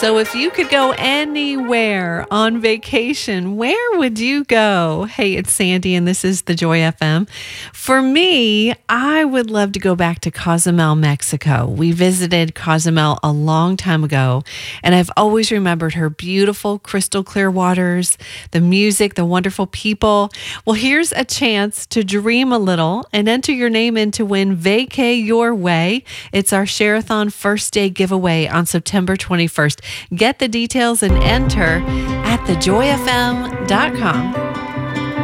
So if you could go anywhere on vacation, where would you go? Hey, it's Sandy, and this is the Joy FM. For me, I would love to go back to Cozumel, Mexico. We visited Cozumel a long time ago, and I've always remembered her beautiful crystal clear waters, the music, the wonderful people. Well, here's a chance to dream a little and enter your name in to win Vacay Your Way. It's our Share-a-thon first day giveaway on September 21st. Get the details and enter at thejoyfm.com.